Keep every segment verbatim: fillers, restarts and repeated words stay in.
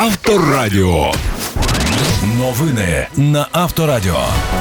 Авторадіо. Новини на Авторадіо.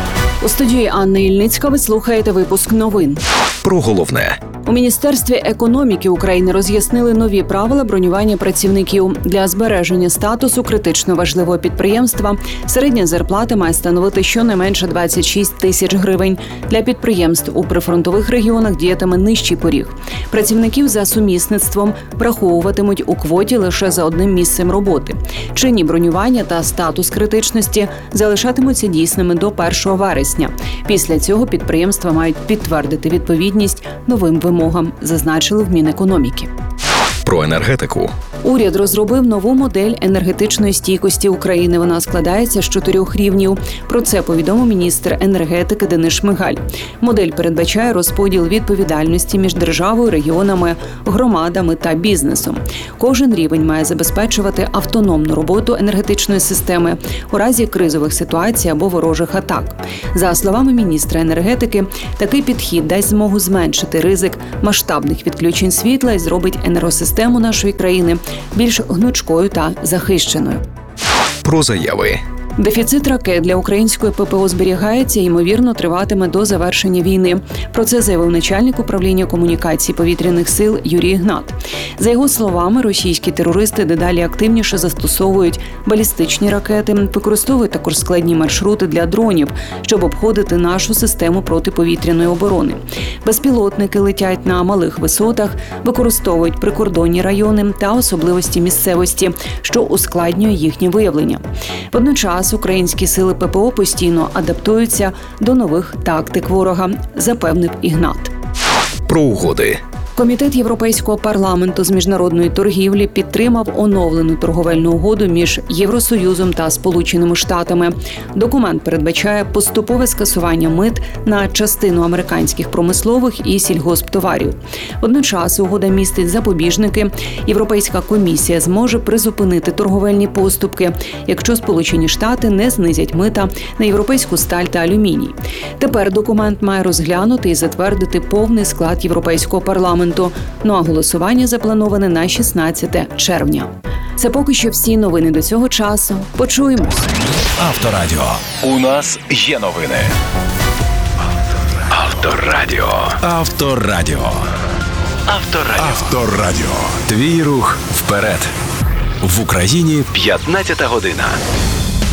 У студії Анна Ільницька ви слухаєте випуск новин. Про головне. У Міністерстві економіки України роз'яснили нові правила бронювання працівників. Для збереження статусу критично важливого підприємства середня зарплата має становити щонайменше двадцять шість тисяч гривень. Для підприємств у прифронтових регіонах діятиме нижчий поріг. Працівників за сумісництвом враховуватимуть у квоті лише за одним місцем роботи. Чинні бронювання та статус критичності залишатимуться дійсними до першого вересня. Після цього підприємства мають підтвердити відповідність новим вимогам, зазначили в Мінекономіки. Про енергетику. Уряд розробив нову модель енергетичної стійкості України. Вона складається з чотирьох рівнів. Про це повідомив міністр енергетики Денис Шмигаль. Модель передбачає розподіл відповідальності між державою, регіонами, громадами та бізнесом. Кожен рівень має забезпечувати автономну роботу енергетичної системи у разі кризових ситуацій або ворожих атак. За словами міністра енергетики, такий підхід дасть змогу зменшити ризик масштабних відключень світла і зробить енергосистему нашої країни більш гнучкою та захищеною. Про заяви. Дефіцит ракет для української ППО зберігається і, ймовірно, триватиме до завершення війни. Про це заявив начальник управління комунікацій повітряних сил Юрій Ігнат. За його словами, російські терористи дедалі активніше застосовують балістичні ракети, використовують також складні маршрути для дронів, щоб обходити нашу систему протиповітряної оборони. Безпілотники летять на малих висотах, використовують прикордонні райони та особливості місцевості, що ускладнює їхнє виявлення. Водночас українські сили ППО постійно адаптуються до нових тактик ворога, запевнив Ігнат. Про угоди. Комітет Європейського парламенту з міжнародної торгівлі підтримав оновлену торговельну угоду між Євросоюзом та Сполученими Штатами. Документ передбачає поступове скасування мит на частину американських промислових і сільгосптоварів. Водночас угода містить запобіжники. Європейська комісія зможе призупинити торговельні поступки, якщо Сполучені Штати не знизять мита на європейську сталь та алюміній. Тепер документ має розглянути і затвердити повний склад Європейського парламенту. Ну а голосування заплановане на шістнадцяте червня. Це поки що всі новини до цього часу. Почуємось. Авторадіо. У нас є новини. Авторадіо. Авторадіо. Авторадіо. Авторадіо. Твій рух вперед. В Україні п'ятнадцята година.